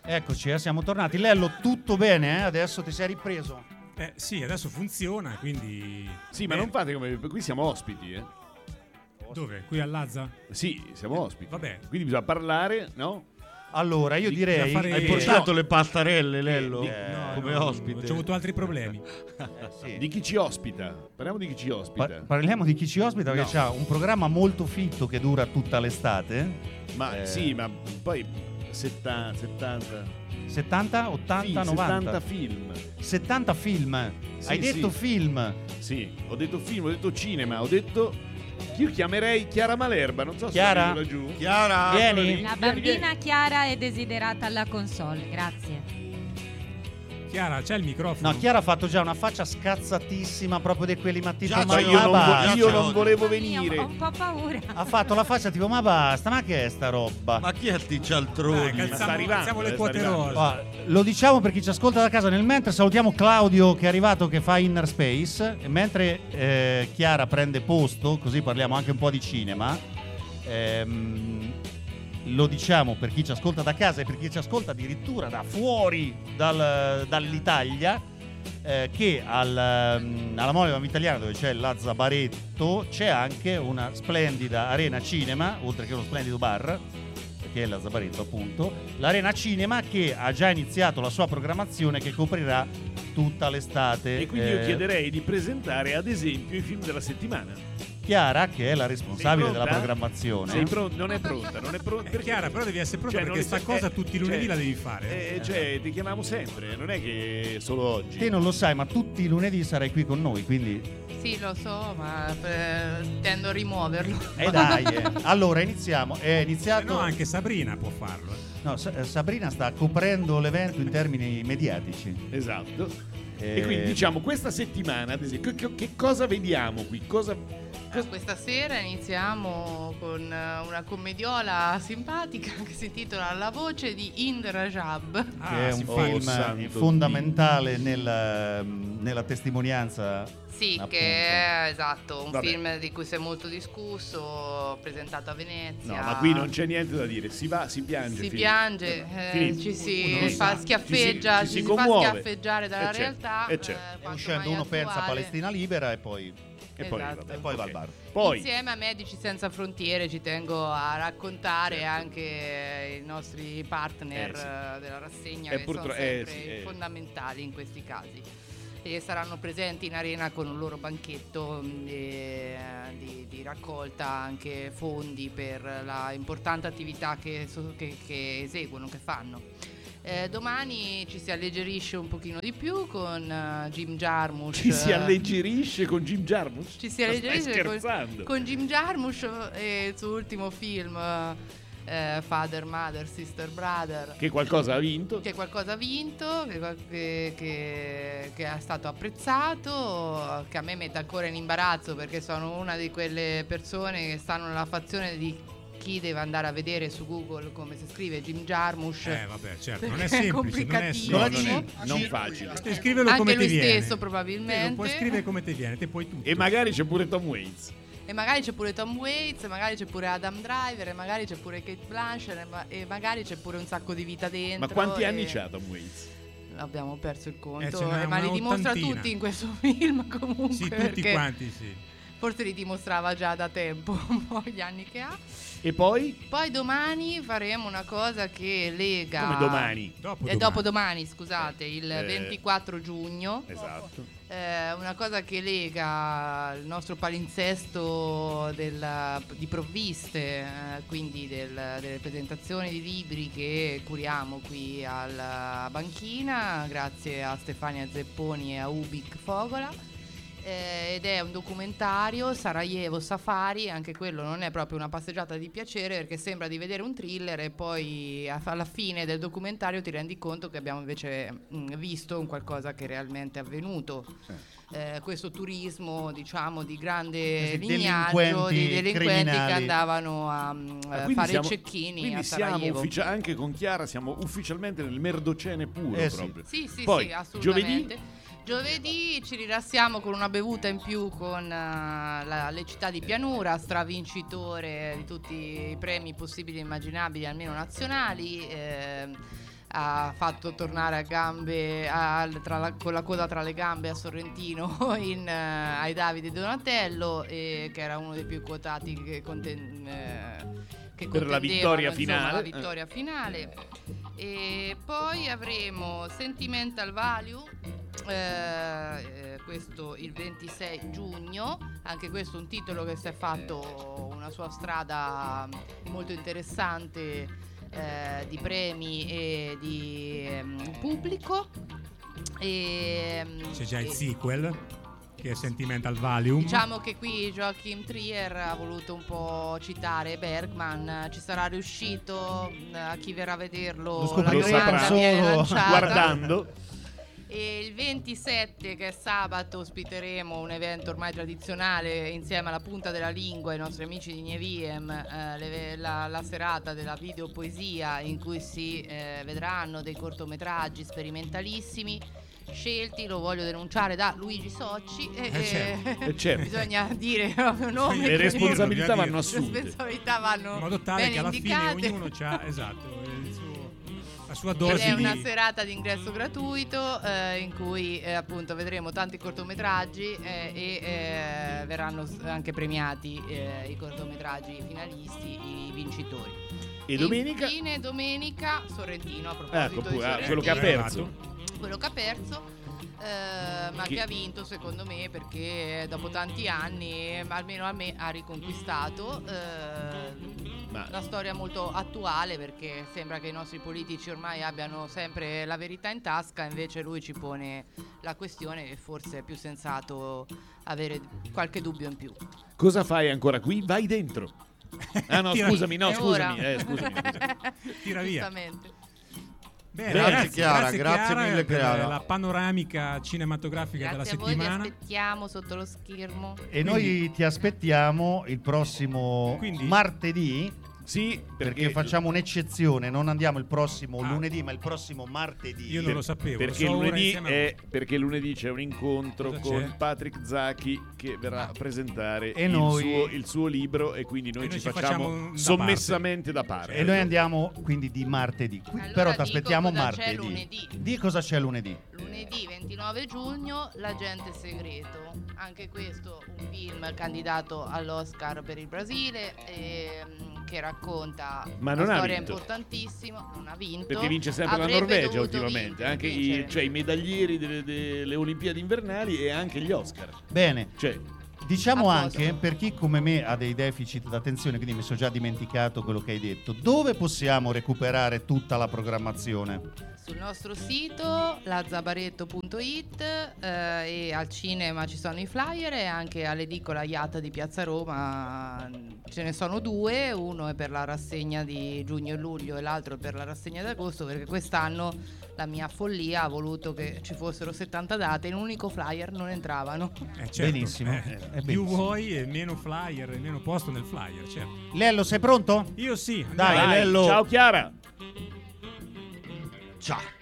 Eccoci, siamo tornati. Lello, tutto bene? Adesso ti sei ripreso? Sì, adesso funziona, quindi... Sì, ma non fate come... Qui siamo ospiti, Dove? Qui a Lazza? Sì, siamo ospiti. Vabbè. Quindi bisogna parlare, no? Allora, io direi... Hai portato le pastarelle, Lello? No, come no, ospite? Ho avuto altri problemi. Sì. Di chi ci ospita? Parliamo di chi ci ospita. Parliamo di chi ci ospita, perché c'ha un programma molto fitto che dura tutta l'estate. Ma sì, ma poi 70... 70, 80, 90. 70 film. 70 film. Sì, Hai detto sì. film. Sì, ho detto film, ho detto cinema, ho detto... Io chiamerei Chiara Malerba, non so Chiara? se laggiù. Chiara, Vieni. La bambina Chiara è desiderata alla console, grazie. Chiara, c'è il microfono? No, Chiara ha fatto già una faccia scazzatissima, proprio di quelli ma tipo Già, ma ma io basta. io non volevo Mamma mia, venire. ho un po' paura. Ha fatto la faccia tipo ma basta, ma che è sta roba? ma chi è sti cialtroni? Dai, sta arrivando, calziamo le sta quote arrivando. rosa. Ah, lo diciamo per chi ci ascolta da casa. Nel mentre salutiamo Claudio che è arrivato, che fa Inner Space, e mentre Chiara prende posto, così parliamo anche un po' di cinema. Lo diciamo per chi ci ascolta da casa e per chi ci ascolta addirittura da fuori dall'Italia, che alla Monument Italiana, dove c'è il Lazzabaretto, c'è anche una splendida arena cinema, oltre che uno splendido bar, che è il Lazzabaretto appunto, l'arena cinema che ha già iniziato la sua programmazione, che coprirà tutta l'estate. E quindi io chiederei di presentare ad esempio i film della settimana. Chiara, che è la responsabile Sei della pronta? programmazione. Sei pronta? Non è pronta, non è pronta. Perché? Chiara, però devi essere pronta, Cioè, perché non sta le- cosa tutti i lunedì cioè, la devi fare. Cioè, ti chiamiamo sempre, non è che solo oggi. Te non lo sai, ma tutti i lunedì sarai qui con noi, quindi Sì, lo so, ma tendo a rimuoverlo. dai. Allora iniziamo. È Se iniziato. no, anche Sabrina può farlo. No, Sabrina sta coprendo l'evento in termini mediatici. Esatto. E quindi diciamo questa settimana, ad esempio, che cosa vediamo qui? Questa sera iniziamo con una commediola simpatica che si intitola La voce di Hind Rajab. Che è un Oh, film santo fondamentale nella testimonianza. Sì, appunto. che è esatto, un Vabbè. film di cui si è molto discusso, presentato a Venezia. No, ma qui non c'è niente da dire, si va, si piange. Si finito. piange, Finito. ci si Uno lo fa sa. schiaffeggia, Ci ci si si fa commuove. schiaffeggiare dalla certo, realtà. certo. E quanto uscendo mai uno pensa a attuale. Palestina libera e poi Esatto. va al Ok. bar. Poi Insieme a Medici Senza Frontiere ci tengo a raccontare anche i nostri partner della rassegna, che sono sempre fondamentali in questi casi, e saranno presenti in arena con un loro banchetto di raccolta anche fondi per la importante attività che eseguono, che fanno. Domani ci si alleggerisce un pochino di più con Jim Jarmusch. ci si alleggerisce con Jim Jarmusch? Ci si Ma alleggerisce stai scherzando? con Jim Jarmusch e il suo ultimo film Father, Mother, Sister, Brother, Che qualcosa ha vinto. che qualcosa ha vinto, che è stato apprezzato, che a me mette ancora in imbarazzo perché sono una di quelle persone che stanno nella fazione di chi deve andare a vedere su Google come si scrive Jim Jarmusch. Vabbè, certo, non Perché è semplice, non è complicatissimo. semplice. Non facile. Devi scriverlo Anche come lui ti viene. stesso Te probabilmente. lo puoi scrivere come ti viene, te puoi tutto. E magari c'è pure Tom Waits. E magari c'è pure Tom Waits, e magari c'è pure Adam Driver, e magari c'è pure Kate Blanchett, e magari c'è pure un sacco di vita dentro. Ma quanti e anni c'ha Tom Waits? Abbiamo perso il conto, ce n'è ma li una dimostra ottantina. tutti in questo film comunque. Sì, tutti perché quanti, sì. forse li dimostrava già da tempo, un po' gli anni che ha. E poi? Poi domani faremo una cosa che lega... Come domani? Dopodomani, scusate, il 24 giugno. Esatto. Una cosa che lega il nostro palinsesto di provviste, quindi delle presentazioni di libri che curiamo qui alla banchina, grazie a Stefania Zepponi e a Ubik Fogola. Ed è un documentario, Sarajevo Safari, anche quello non è proprio una passeggiata di piacere perché sembra di vedere un thriller e poi alla fine del documentario ti rendi conto che abbiamo invece visto un qualcosa che realmente è avvenuto. Questo turismo, diciamo, di grande lignaggio di delinquenti che andavano a fare cecchini a Sarajevo. Siamo anche con Chiara siamo ufficialmente nel Merdocene puro proprio. Sì, Poi, sì, assolutamente. Giovedì Giovedì ci rilassiamo con una bevuta in più con le città di pianura, stravincitore di tutti i premi possibili e immaginabili, almeno nazionali. ha fatto tornare a gambe con la coda tra le gambe a Sorrentino ai Davide Donatello, che era uno dei più quotati che per la vittoria finale. La vittoria finale. E poi avremo Sentimental Value, questo il 26 giugno, anche questo un titolo che si è fatto una sua strada molto interessante, di premi e di pubblico. C'è già il sequel, che è Sentimental Value. Diciamo che qui Joachim Trier ha voluto un po' citare Bergman. Ci sarà riuscito, a chi verrà a vederlo la Lo domanda saprà viene lanciata. guardando. E il 27, che è sabato, ospiteremo un evento ormai tradizionale insieme alla Punta della Lingua, i nostri amici di Nieviem, la serata della videopoesia, in cui si vedranno dei cortometraggi sperimentalissimi scelti, lo voglio denunciare, da Luigi Socci. Certo. Bisogna dire il proprio nome. Le responsabilità vanno Le assunte. responsabilità vanno In modo tale bene che alla indicate. fine ognuno ha la sua Ed dose è di... una serata di ingresso gratuito, in cui appunto vedremo tanti cortometraggi, e verranno anche premiati i cortometraggi finalisti, i vincitori. E domenica? Infine domenica Sorrentino, a proposito Ecco, di Sorrentino, quello che ha perso. quello che ha perso, ma che ha vinto secondo me, perché dopo tanti anni, almeno a me, ha riconquistato la storia molto attuale, perché sembra che i nostri politici ormai abbiano sempre la verità in tasca, invece lui ci pone la questione che forse è più sensato avere qualche dubbio in più. Cosa fai ancora qui? Vai dentro. Ah no, scusami, È ora. scusami. Tira via. Giustamente. Bene, Grazie, Chiara, grazie mille, per Chiara. la panoramica cinematografica Grazie della a voi, vi settimana. aspettiamo sotto lo schermo. E noi ti aspettiamo il prossimo Quindi- martedì, Sì, perché facciamo un'eccezione, non andiamo il prossimo Ah. lunedì, ma il prossimo martedì. Io non lo sapevo. Perché lo so ora lunedì, insieme a- perché lunedì c'è un incontro Cosa con c'è? Patrick Zacchi, che verrà a presentare E noi- il suo libro, e quindi noi E noi ci ci facciamo facciamo da sommessamente da parte. E noi andiamo quindi di martedì. Allora Però ti dico aspettiamo cosa c'è martedì. lunedì. Di cosa c'è lunedì? Lunedì 29 giugno, L'agente segreto. Anche questo un film candidato all'Oscar per il Brasile, che racconta Ma una non ha storia vinto. importantissima. Non ha vinto. Perché vince sempre la Avrebbe Norvegia dovuto ultimamente, anche vincere. i medaglieri delle Olimpiadi invernali e anche gli Oscar. Bene, Cioè, diciamo A posto. anche, per chi come me ha dei deficit d'attenzione, quindi mi sono già dimenticato quello che hai detto, dove possiamo recuperare tutta la programmazione? Sul nostro sito lazzabaretto.it, e al cinema ci sono i flyer, e anche all'edicola IATA di Piazza Roma ce ne sono due, uno è per la rassegna di giugno e luglio e l'altro è per la rassegna d'agosto, perché quest'anno la mia follia ha voluto che ci fossero 70 date, in un unico flyer non entravano. certo, Benissimo, è più benissimo. vuoi e meno flyer e meno posto nel flyer, certo. Lello, sei pronto? Io sì. Dai, andiamo. Lello. ciao Chiara! Ciao.